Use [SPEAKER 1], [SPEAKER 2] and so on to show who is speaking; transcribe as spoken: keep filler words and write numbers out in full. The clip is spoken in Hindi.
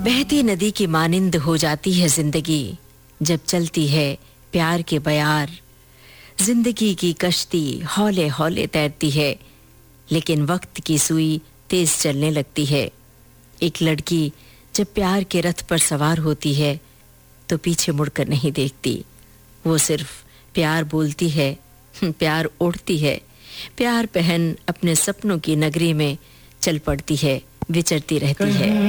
[SPEAKER 1] बहती नदी की मानिंद हो जाती है जिंदगी जब चलती है प्यार के बयार। जिंदगी की कश्ती हौले हौले तैरती है, लेकिन वक्त की सुई तेज चलने लगती है। एक लड़की जब प्यार के रथ पर सवार होती है तो पीछे मुड़कर नहीं देखती। वो सिर्फ प्यार बोलती है, प्यार ओढ़ती है, प्यार पहन अपने सपनों की नगरी में चल पड़ती है, विचरती रहती है।